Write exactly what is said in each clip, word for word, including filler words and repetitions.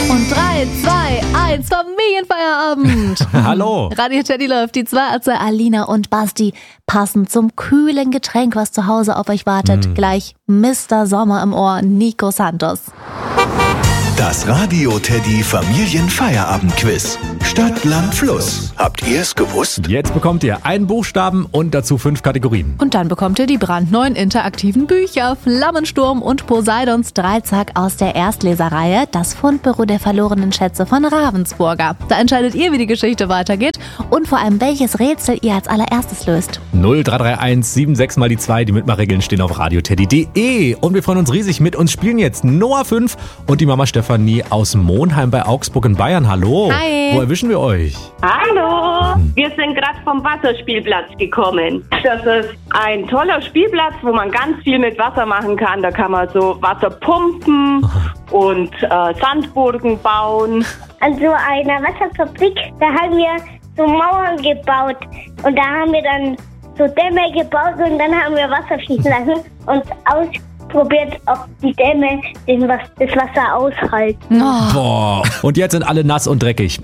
Und drei, zwei, eins, Familienfeierabend. Hallo. Radio Teddy läuft. Die zwei Ärzte Alina und Basti passen zum kühlen Getränk, was zu Hause auf euch wartet. Mm. Gleich Mister Sommer im Ohr, Nico Santos. Das Radio Teddy Familienfeierabend-Quiz. Stadt, Land, Fluss. Habt ihr es gewusst? Jetzt bekommt ihr einen Buchstaben und dazu fünf Kategorien. Und dann bekommt ihr die brandneuen interaktiven Bücher Flammensturm und Poseidons Dreizack aus der Erstleserreihe Das Fundbüro der verlorenen Schätze von Ravensburger. Da entscheidet ihr, wie die Geschichte weitergeht und vor allem, welches Rätsel ihr als allererstes löst. null drei drei eins sieben sechs mal die zwei. Die Mitmachregeln stehen auf radioteddy punkt de. Und wir freuen uns riesig. Mit uns spielen jetzt Noah fünf und die Mama Stefanie aus Monheim bei Augsburg in Bayern. Hallo. Hi. Wo erwischen wir euch? Hallo, wir sind gerade vom Wasserspielplatz gekommen. Das ist ein toller Spielplatz, wo man ganz viel mit Wasser machen kann. Da kann man so Wasser pumpen und äh, Sandburgen bauen. An so einer Wasserfabrik, da haben wir so Mauern gebaut und da haben wir dann so Dämme gebaut und dann haben wir Wasser fließen lassen und ausprobiert, ob die Dämme den, was, das Wasser aushalten. Oh. Boah. Und jetzt sind alle nass und dreckig.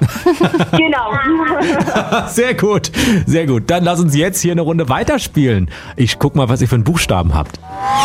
Genau. Sehr gut, sehr gut. Dann lass uns jetzt hier eine Runde weiterspielen. Ich guck mal, was ihr für einen Buchstaben habt.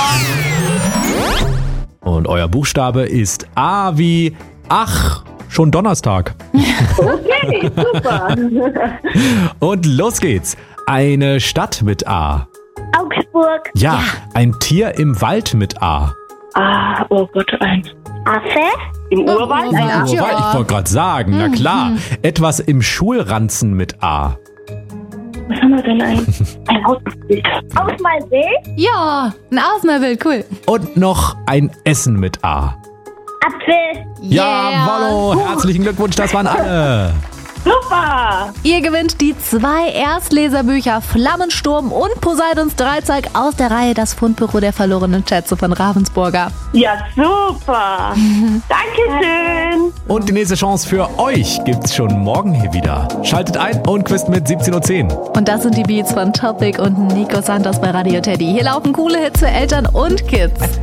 Und euer Buchstabe ist A wie Ach. Schon Donnerstag. Okay, super. Und los geht's. Eine Stadt mit A. Augsburg. Ja, ja. Ein Tier im Wald mit A. Ah, oh Gott, ein Affe. im Urwald. Urwald. Ja. Oh, Ja. Ich wollte gerade sagen, na klar. Etwas im Schulranzen mit A. Was haben wir denn? Ein, ein Hausbild. Ausmalbild. Ja, ein Ausmalbild, cool. Und noch ein Essen mit A. Apfel. Jawollo, herzlichen Glückwunsch, das waren alle. Super. Ihr gewinnt die zwei Erstleserbücher Flammensturm und Poseidons Dreizack aus der Reihe Das Fundbüro der verlorenen Schätze von Ravensburger. Ja, super. Dankeschön. Und die nächste Chance für euch gibt's schon morgen hier wieder. Schaltet ein und quizt mit siebzehn Uhr zehn. Und das sind die Beats von Topic und Nico Santos bei Radio Teddy. Hier laufen coole Hits für Eltern und Kids.